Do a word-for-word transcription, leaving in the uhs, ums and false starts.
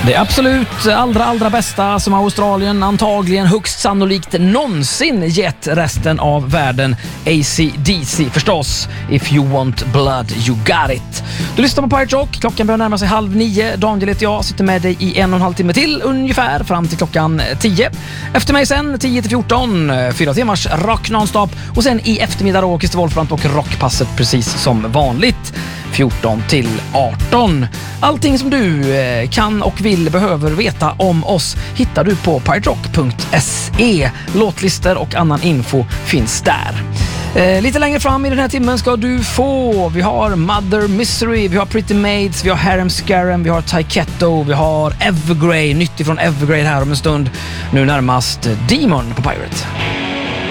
Det är absolut allra, allra bästa som Australien antagligen högst sannolikt någonsin gett resten av världen. A C D C förstås. If you want blood, you got it. Du lyssnar på Pirate Rock. Klockan börjar närma sig halv nio. Daniel heter jag. Sitter med dig i en och en halv timme till ungefär fram till klockan tio. Efter mig sen tio till fjorton. Fyra timmars rock nonstop. Och sen i eftermiddag då Christer Wolfbrandt och rockpasset precis som vanligt. fjorton till arton. Allting som du kan och vill behöver veta om oss hittar du på pirate rock punkt se. Låtlistor och annan info finns där. Eh, lite längre fram i den här timmen ska du få, vi har Mother Misery, vi har Pretty Maids, vi har Harem Scarum, vi har Taiketto, vi har Evergrey, nytt ifrån Evergrey här om en stund. Nu närmast Demon på Pirate.